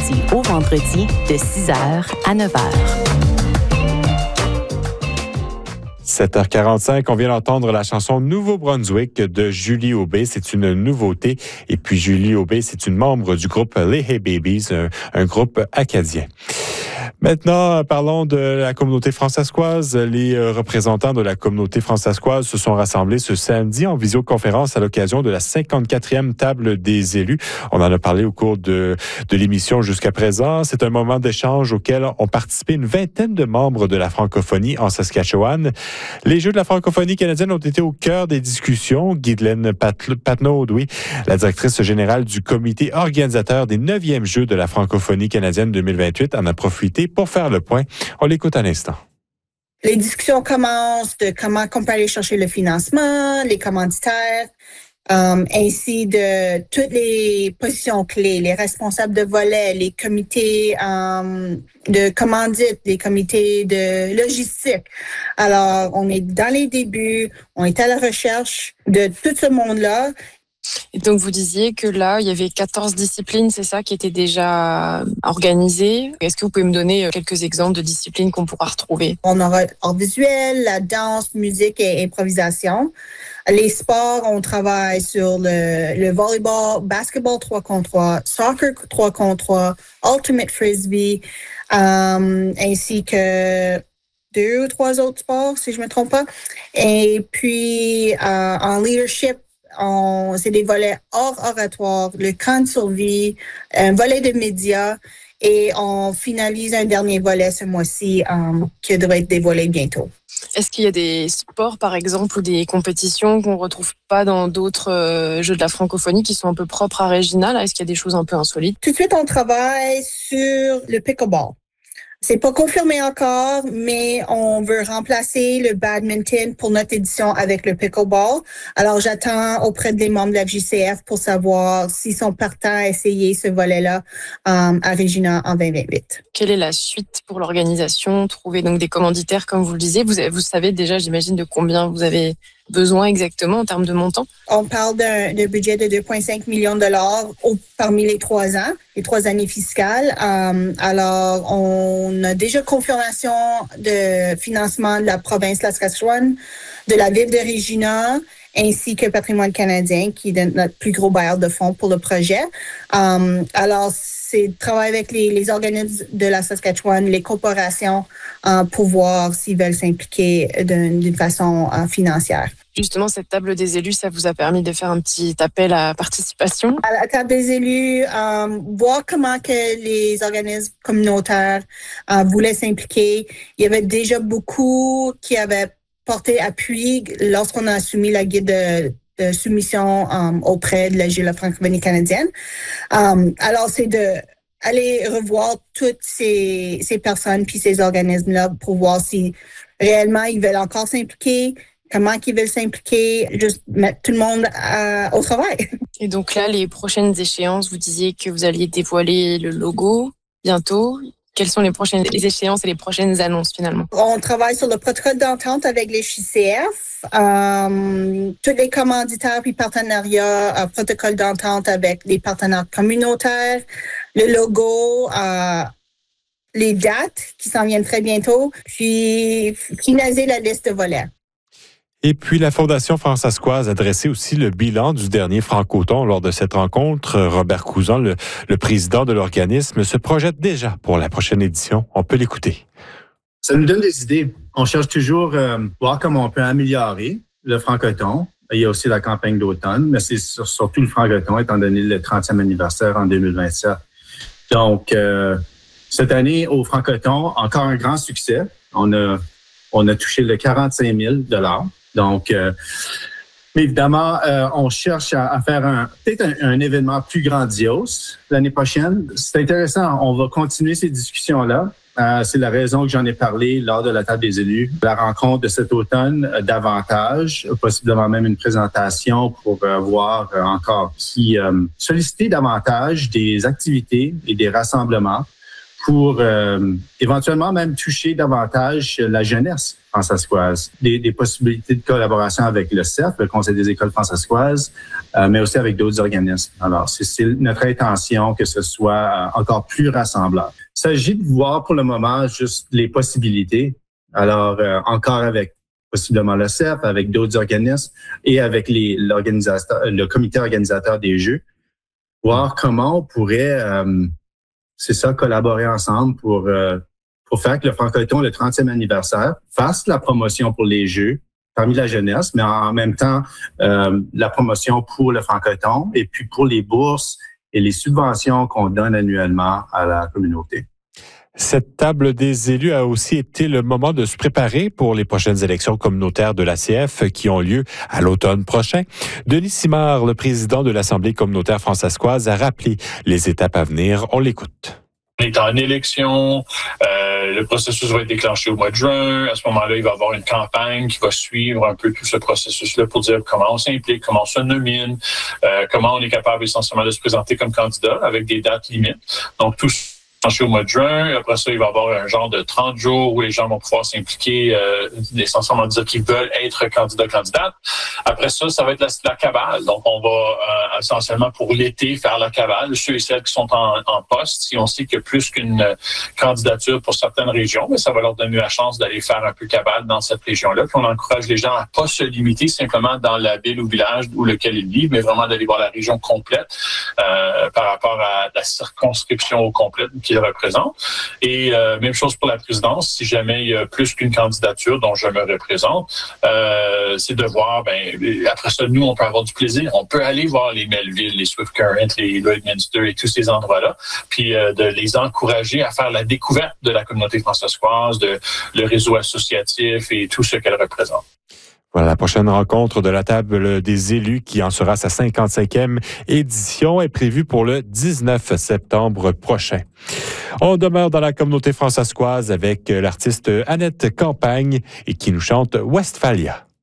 lundi au vendredi de 6h à 9h. 7h45, on vient d'entendre la chanson Nouveau-Brunswick de Julie Aubé. C'est une nouveauté. Et puis Julie Aubé, c'est une membre du groupe Les Hey Babies, un groupe acadien. Maintenant, parlons de la communauté françaiscoise. Les représentants de la communauté françaiscoise se sont rassemblés ce samedi en visioconférence à l'occasion de la 54e table des élus. On en a parlé au cours de l'émission jusqu'à présent. C'est un moment d'échange auquel ont participé une vingtaine de membres de la francophonie en Saskatchewan. Les Jeux de la francophonie canadienne ont été au cœur des discussions. Ghislaine Patnaud, la directrice générale du comité organisateur des 9e Jeux de la francophonie canadienne 2028, en a profité pour faire le point. On l'écoute un instant. Les discussions commencent de comment on peut aller chercher le financement, les commanditaires, ainsi de toutes les positions clés, les responsables de volet, les comités de commandite, les comités de logistique. Alors, on est dans les débuts, on est à la recherche de tout ce monde-là. Et donc, vous disiez que là, il y avait 14 disciplines, c'est ça, qui étaient déjà organisées. Est-ce que vous pouvez me donner quelques exemples de disciplines qu'on pourra retrouver? On aura art visuel, la danse, musique et improvisation. Les sports, on travaille sur le volleyball, basketball 3 contre 3, soccer 3 contre 3, ultimate frisbee, ainsi que 2 ou 3 autres sports, si je me trompe pas. Et puis, en leadership, c'est des volets hors oratoire, le camp de survie, un volet de médias et on finalise un dernier volet ce mois-ci qui devrait être dévoilé bientôt. Est-ce qu'il y a des sports, par exemple, ou des compétitions qu'on ne retrouve pas dans d'autres jeux de la francophonie qui sont un peu propres à Regina? Est-ce qu'il y a des choses un peu insolites? Tout de suite, on travaille sur le pickleball. C'est pas confirmé encore, mais on veut remplacer le badminton pour notre édition avec le pickleball. Alors, j'attends auprès des membres de la FJCF pour savoir s'ils sont partants à essayer ce volet-là à Regina en 2028. Quelle est la suite pour l'organisation? Trouver donc des commanditaires, comme vous le disiez. Vous savez déjà, j'imagine, de combien vous avez besoin exactement en termes de montant? On parle d'un budget de 2,5 millions de dollars parmi les 3 ans, les 3 années fiscales. Alors, on a déjà confirmation de financement de la province de la Saskatchewan, de la ville de Regina, ainsi que Patrimoine canadien, qui est notre plus gros bailleur de fonds pour le projet. Alors, c'est de travailler avec les organismes de la Saskatchewan, les corporations, pour voir s'ils veulent s'impliquer d'une façon financière. Justement, cette table des élus, ça vous a permis de faire un petit appel à participation? À la table des élus, voir comment que les organismes communautaires voulaient s'impliquer. Il y avait déjà beaucoup qui avaient porté appui lorsqu'on a soumis la guide de soumission auprès de la Jeux de la francophonie canadienne. Alors, c'est de aller revoir toutes ces personnes puis ces organismes-là pour voir si réellement ils veulent encore s'impliquer, comment ils veulent s'impliquer, juste mettre tout le monde au travail. Et donc là, les prochaines échéances, vous disiez que vous alliez dévoiler le logo bientôt. Quelles sont les prochaines échéances et les prochaines annonces finalement? On travaille sur le protocole d'entente avec les JCF. Tous les commanditaires puis partenariats, protocole d'entente avec les partenaires communautaires, le logo, les dates qui s'en viennent très bientôt, puis finaliser la liste de volets. Et puis, la Fondation françaiscoise a dressé aussi le bilan du dernier Francoton. Lors de cette rencontre, Robert Cousin, le président de l'organisme, se projette déjà pour la prochaine édition. On peut l'écouter. Ça nous donne des idées. On cherche toujours voir comment on peut améliorer le Francoton. Il y a aussi la campagne d'automne, mais c'est surtout le Francoton, étant donné le 30e anniversaire en 2027. Donc, cette année, au Francoton, encore un grand succès. On a touché le 45 000 $. Donc, évidemment, on cherche à faire peut-être un événement plus grandiose l'année prochaine. C'est intéressant. On va continuer ces discussions-là. C'est la raison que j'en ai parlé lors de la table des élus. La rencontre de cet automne, davantage, possiblement même une présentation pour voir encore qui solliciter davantage des activités et des rassemblements pour éventuellement même toucher davantage la jeunesse françaiscoise. Des possibilités de collaboration avec le CEF, le Conseil des écoles françaisoises, mais aussi avec d'autres organismes. Alors, c'est notre intention que ce soit encore plus rassembleur. Il s'agit de voir pour le moment juste les possibilités. Alors, encore avec possiblement le CEF, avec d'autres organismes et avec le comité organisateur des Jeux, voir comment on pourrait, collaborer ensemble pour faire que le Francoton, le 30e anniversaire, fasse la promotion pour les Jeux parmi la jeunesse, mais en même temps, la promotion pour le Francoton et puis pour les bourses et les subventions qu'on donne annuellement à la communauté. Cette table des élus a aussi été le moment de se préparer pour les prochaines élections communautaires de l'ACF qui ont lieu à l'automne prochain. Denis Simard, le président de l'Assemblée communautaire françaiscoise, a rappelé les étapes à venir. On l'écoute. On est en élection, le processus va être déclenché au mois de juin. À ce moment-là, il va y avoir une campagne qui va suivre un peu tout ce processus-là pour dire comment on s'implique, comment on se nomine, comment on est capable essentiellement de se présenter comme candidat avec des dates limites. Donc, tout au mois de juin. Après ça, il va y avoir un genre de 30 jours où les gens vont pouvoir s'impliquer, essentiellement dire qu'ils veulent être candidat-candidate. Après ça, ça va être la cabale. Donc, on va essentiellement pour l'été faire la cabale. Ceux et celles qui sont en poste, si on sait qu'il y a plus qu'une candidature pour certaines régions, mais ça va leur donner la chance d'aller faire un peu cabale dans cette région-là. Puis on encourage les gens à pas se limiter simplement dans la ville ou village où lequel ils vivent, mais vraiment d'aller voir la région complète par rapport à la circonscription au complète qui représente. Et même chose pour la présidence. Si jamais il y a plus qu'une candidature dont je me représente, c'est de voir, après ça, nous, on peut avoir du plaisir. On peut aller voir les Melville, les Swift Current, les Lloydminster et tous ces endroits-là, puis de les encourager à faire la découverte de la communauté françaiscoise, de le réseau associatif et tout ce qu'elle représente. Voilà, la prochaine rencontre de la table des élus qui en sera sa 55e édition est prévue pour le 19 septembre prochain. On demeure dans la communauté françaiscoise avec l'artiste Annette Campagne et qui nous chante Westphalia.